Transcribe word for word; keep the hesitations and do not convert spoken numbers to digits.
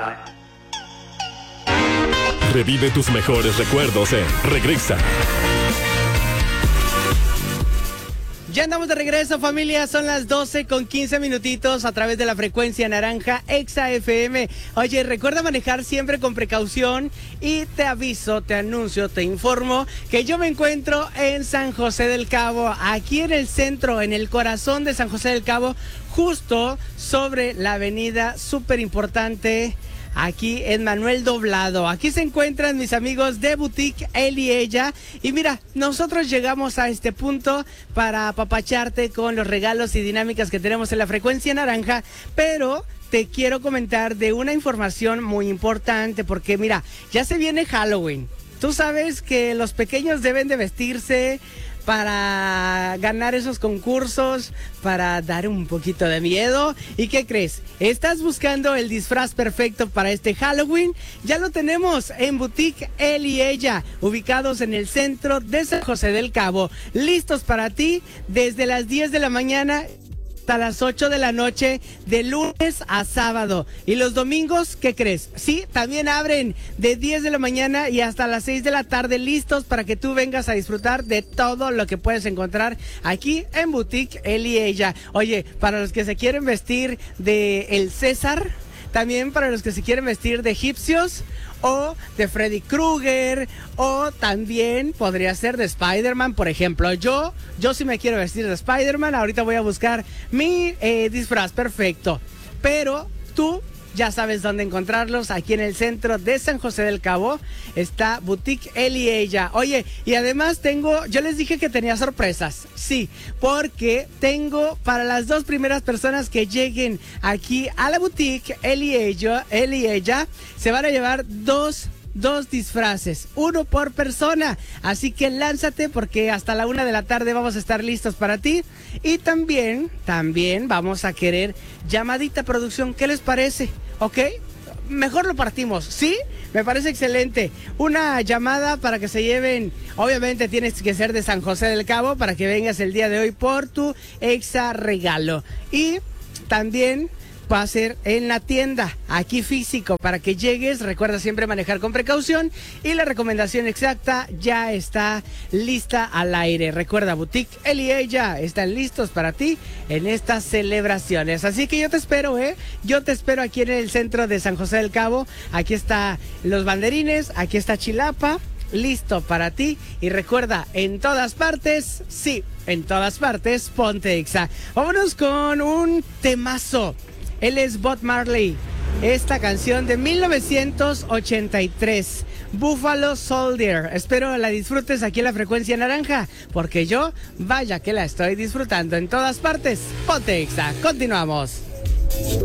Exa. Revive tus mejores recuerdos en Regresa. Ya andamos de regreso, familia. Son las doce con quince minutitos a través de la frecuencia naranja Exa F M. Oye, recuerda manejar siempre con precaución y te aviso, te anuncio, te informo que yo me encuentro en San José del Cabo, aquí en el centro, en el corazón de San José del Cabo, justo sobre la avenida súper importante. Aquí en Manuel Doblado. Aquí se encuentran mis amigos de Boutique Él y Ella. Y mira, nosotros llegamos a este punto para apapacharte con los regalos y dinámicas que tenemos en la frecuencia naranja. Pero te quiero comentar de una información muy importante. Porque mira, ya se viene Halloween. Tú sabes que los pequeños deben de vestirse para ganar esos concursos, para dar un poquito de miedo. ¿Y qué crees? ¿Estás buscando el disfraz perfecto para este Halloween? Ya lo tenemos en Boutique Él y Ella, ubicados en el centro de San José del Cabo. Listos para ti desde las diez de la mañana hasta las ocho de la noche, de lunes a sábado. Y los domingos, ¿qué crees? Sí, también abren de diez de la mañana y hasta las seis de la tarde, listos para que tú vengas a disfrutar de todo lo que puedes encontrar aquí en Boutique Él y Ella. Oye, para los que se quieren vestir de el César, también para los que se quieren vestir de egipcios o de Freddy Krueger, o también podría ser de Spider-Man, por ejemplo. Yo, yo sí me quiero vestir de Spider-Man. Ahorita voy a buscar mi eh, disfraz perfecto. Pero tú ya sabes dónde encontrarlos. Aquí en el centro de San José del Cabo está Boutique Él y Ella. Oye, y además tengo, yo les dije que tenía sorpresas. Sí, porque tengo para las dos primeras personas que lleguen aquí a la Boutique Él y Ella, Él y Ella, se van a llevar dos Dos disfraces, uno por persona. Así que lánzate porque hasta la una de la tarde vamos a estar listos para ti. Y también, también vamos a querer llamadita producción. ¿Qué les parece? ¿Ok? Mejor lo partimos, ¿sí? Me parece excelente. Una llamada para que se lleven. Obviamente tienes que ser de San José del Cabo para que vengas el día de hoy por tu Exa regalo. Y también va a ser en la tienda, aquí físico, para que llegues. Recuerda siempre manejar con precaución y la recomendación exacta ya está lista al aire. Recuerda, Boutique Él y Ella están listos para ti en estas celebraciones. Así que yo te espero, ¿eh? Yo te espero aquí en el centro de San José del Cabo. Aquí está los banderines, aquí está Chilapa, listo para ti. Y recuerda, en todas partes, sí, en todas partes, ponte Exa. Vámonos con un temazo. Él es Bob Marley. Esta canción de mil novecientos ochenta y tres, Buffalo Soldier. Espero la disfrutes aquí en la frecuencia naranja, porque yo, vaya que la estoy disfrutando en todas partes. Ponte Exa, continuamos.